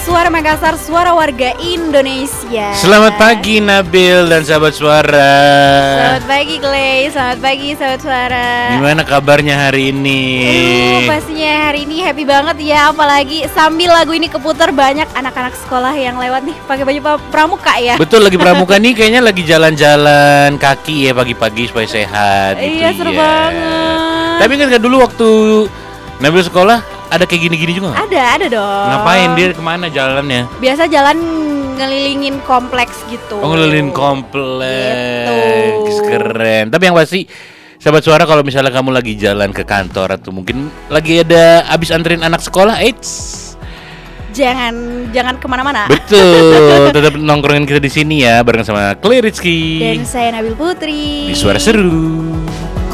Suara Makassar, suara warga Indonesia. Selamat pagi Nabil dan sahabat suara. Selamat pagi Clay, selamat pagi sahabat suara. Gimana kabarnya hari ini? Pastinya hari ini happy banget ya. Apalagi sambil lagu ini keputar, banyak anak-anak sekolah yang lewat nih pakai baju pramuka ya. Betul, lagi pramuka nih, kayaknya lagi jalan-jalan kaki ya pagi-pagi supaya sehat gitu. Iya, seru banget. Tapi kan dulu waktu Nabil sekolah ada kayak gini-gini juga gak? Ada dong. Ngapain dia, kemana jalannya? Biasa jalan ngelilingin kompleks gitu. Oh, ngelilingin kompleks Gitu. Keren. Tapi yang pasti sahabat suara, kalau misalnya kamu lagi jalan ke kantor atau mungkin lagi ada abis anterin anak sekolah, Jangan kemana-mana. betul, tetap nongkrongin kita di sini ya bareng sama Clay Rizky Dan saya Nabil Putri di Suara Seru.